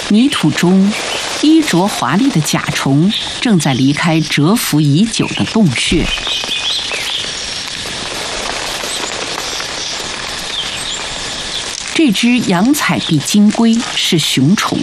泥土中，衣着华丽的甲虫正在离开蛰伏已久的洞穴。这只洋彩臂金龟是雄虫，